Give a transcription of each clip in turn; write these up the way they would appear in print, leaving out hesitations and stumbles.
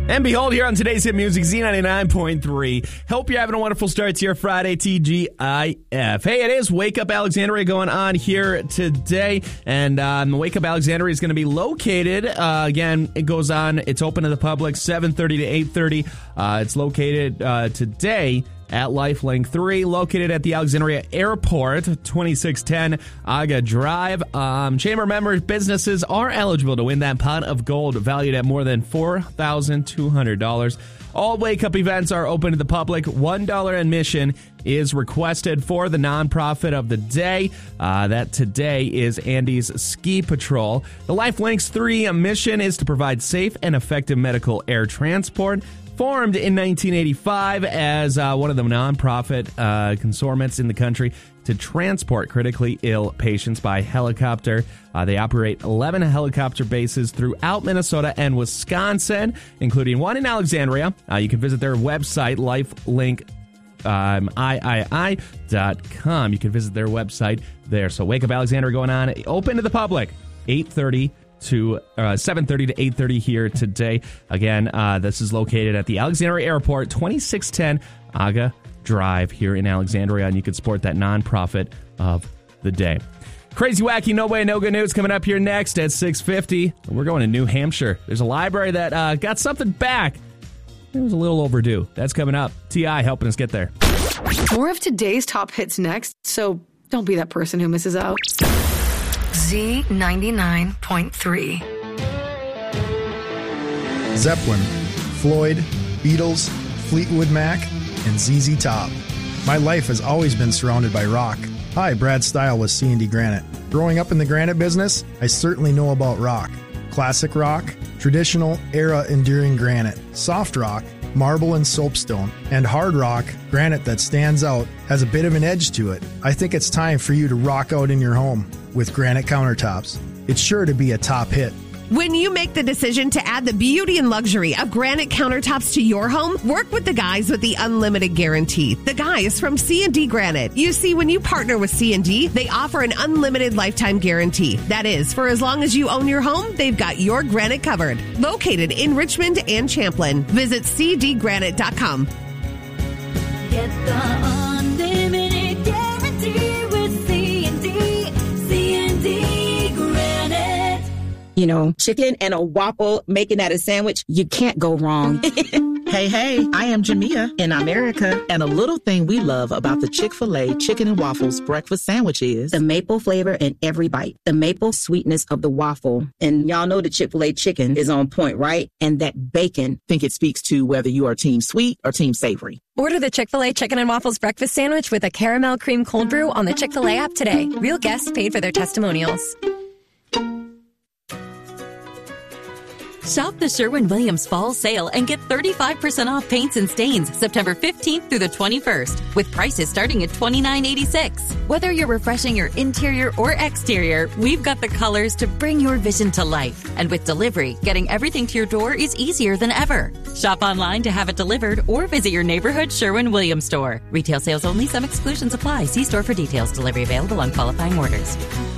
And behold, here on today's hit music, Z99.3. Hope you're having a wonderful start to your Friday, TGIF. Hey, it is Wake Up Alexandria going on here today. And Wake Up Alexandria is going to be located, again, it goes on, it's open to the public, 7:30 to 8:30. It's located today at Lifelink 3, located at the Alexandria Airport, 2610 Aga Drive. Chamber members businesses are eligible to win that pot of gold valued at more than $4,200. All Wake Up events are open to the public. $1 admission is requested for the nonprofit of the day. That today is Andy's Ski Patrol. The Lifelinks 3 mission is to provide safe and effective medical air transport. Formed in 1985 as one of the nonprofit consortiums in the country to transport critically ill patients by helicopter. They operate 11 helicopter bases throughout Minnesota and Wisconsin, including one in Alexandria. You can visit their website, lifelink.com. You can visit their website there. So Wake Up Alexandria going on, open to the public, 7:30 to 8:30 here today. Again, this is located at the Alexandria Airport, 2610 Aga Drive here in Alexandria, and you can support that nonprofit of the day. Crazy, wacky, no way, no good news coming up here next at 6:50. We're going to New Hampshire. There's a library that got something back. It was a little overdue. That's coming up. T.I. helping us get there. More of today's top hits next, so don't be that person who misses out. Z99.3. Zeppelin, Floyd, Beatles, Fleetwood Mac, and ZZ Top. My life has always been surrounded by rock. Hi, Brad Stile with C&D Granite. Growing up in the granite business, I certainly know about rock. Classic rock, traditional, era-enduring granite, soft rock, marble and soapstone, and hard rock, granite that stands out, has a bit of an edge to it. I think it's time for you to rock out in your home with granite countertops. It's sure to be a top hit. When you make the decision to add the beauty and luxury of granite countertops to your home, work with the guys with the unlimited guarantee. The guys from C&D Granite. You see, when you partner with C&D, they offer an unlimited lifetime guarantee. That is, for as long as you own your home, they've got your granite covered. Located in Richmond and Champlin. Visit cdgranite.com. Get the unlimited guarantee with C&D. C&D Granite. You know, chicken and a waffle, making that a sandwich, you can't go wrong. Hey, I am Jamia in America. And a little thing we love about the Chick-fil-A Chicken and Waffles breakfast sandwich is the maple flavor in every bite, the maple sweetness of the waffle. And y'all know the Chick-fil-A chicken is on point, right? And that bacon. I think it speaks to whether you are team sweet or team savory. Order the Chick-fil-A Chicken and Waffles breakfast sandwich with a caramel cream cold brew on the Chick-fil-A app today. Real guests paid for their testimonials. Shop the Sherwin-Williams Fall Sale and get 35% off paints and stains September 15th through the 21st, with prices starting at $29.86. Whether you're refreshing your interior or exterior, we've got the colors to bring your vision to life. And with delivery, getting everything to your door is easier than ever. Shop online to have it delivered or visit your neighborhood Sherwin-Williams store. Retail sales only. Some exclusions apply. See store for details. Delivery available on qualifying orders.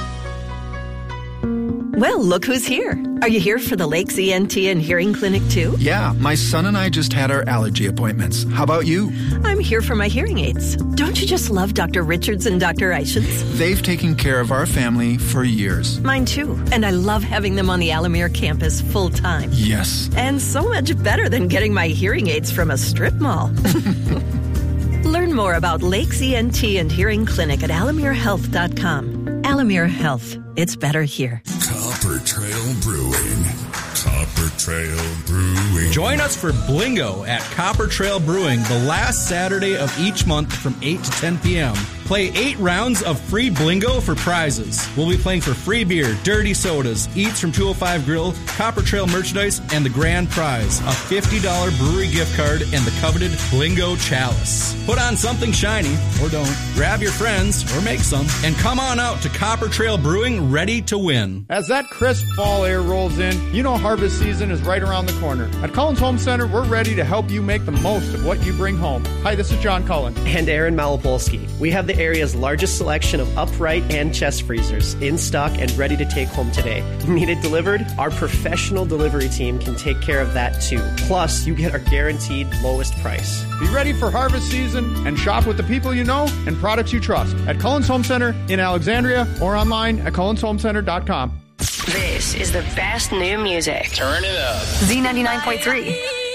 Well, look who's here. Are you here for the Lakes ENT and Hearing Clinic, too? Yeah, my son and I just had our allergy appointments. How about you? I'm here for my hearing aids. Don't you just love Dr. Richards and Dr. Eichens? They've taken care of our family for years. Mine, too. And I love having them on the Alamere campus full-time. Yes. And so much better than getting my hearing aids from a strip mall. Learn more about Lakes ENT and Hearing Clinic at alamerehealth.com. Alamere Health. It's better here. Copper Trail Brewing. Copper Trail Brewing. Join us for Blingo at Copper Trail Brewing the last Saturday of each month from 8 to 10 p.m. Play 8 rounds of free Blingo for prizes. We'll be playing for free beer, dirty sodas, eats from 205 Grill, Copper Trail merchandise, and the grand prize, a $50 brewery gift card and the coveted Blingo chalice. Put on something shiny, or don't. Grab your friends, or make some, and come on out to Copper Trail Brewing ready to win. As that crisp fall air rolls in, you know harvest season is right around the corner. At Cullen's Home Center, we're ready to help you make the most of what you bring home. Hi, this is John Cullen. And Aaron Malapolsky. We have the the area's largest selection of upright and chest freezers in stock and ready to take home today. Need it delivered? Our professional delivery team can take care of that too. Plus, you get our guaranteed lowest price. Be ready for harvest season and shop with the people you know and products you trust at Cullen's Home Center in Alexandria or online at cullenshomecenter.com. This is the best new music. Turn it up. Z99.3.